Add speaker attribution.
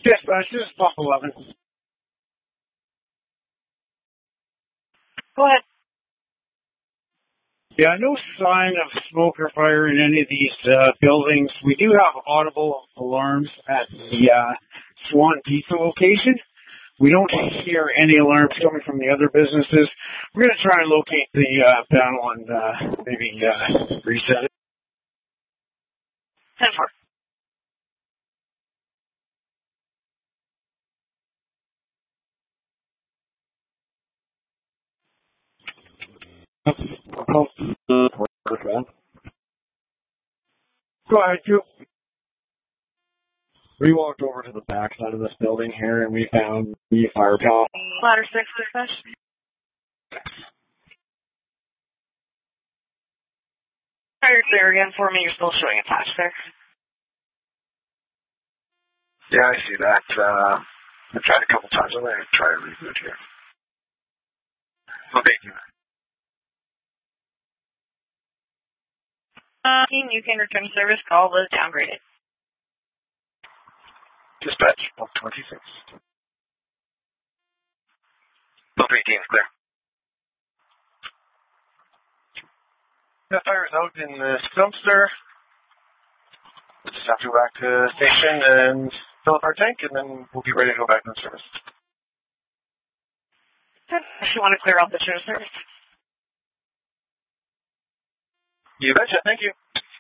Speaker 1: Dispatch, this is Pop 11.
Speaker 2: Go ahead.
Speaker 1: Yeah, no sign of smoke or fire in any of these buildings. We do have audible alarms at the Swan Pizza location. We don't hear any alarms coming from the other businesses. We're going to try and locate the panel and maybe reset it.
Speaker 2: 10-4.
Speaker 1: Go ahead, Coop.
Speaker 3: We walked over to the back side of this building here and we found the fire pit.
Speaker 2: Ladder 6, dispatch. Fire clear again for me. You're still showing attached there.
Speaker 4: Yeah, I see that. I've tried a couple times. I'm going to try a reboot here. Okay.
Speaker 2: Team, you can return to service. Call was downgraded.
Speaker 4: Dispatch, 126. Both 18 is clear.
Speaker 5: That fire's out in the dumpster. We'll just have to go back to the station and fill up our tank, and then we'll be ready to go back on service.
Speaker 2: If you want to clear out the service.
Speaker 5: You betcha. Thank you.